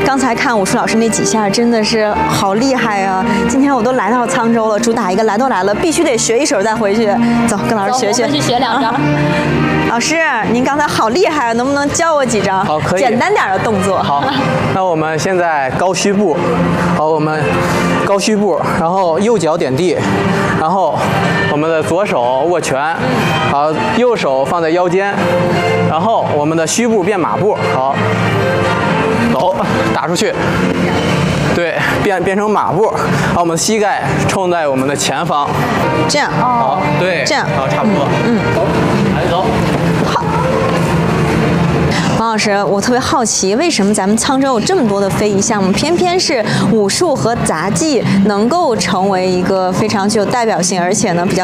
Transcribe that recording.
刚才看武术老师那几下真的是好厉害啊！今天我都来到沧州了，主打一个来都来了，必须得学一手再回去。走，跟老师学学。 我们去学2招。 老师，您刚才好厉害，能不能教我几招？ 好，可以。 简单点的动作。 好，那我们现在高虚步。好，我们高虚步，然后右脚点地，然后我们的左手握拳，好，右手放在腰间，然后我们的虚步变马步，好，走，打出去。对，变成马步，把我们的膝盖冲在我们的前方， 这样。 好，对， 这样。 好，差不多。走，来走。 好。王老师，我特别好奇，为什么咱们沧州有这么多的非遗项目，偏偏是武术和杂技能够成为一个非常具有代表性，而且呢比较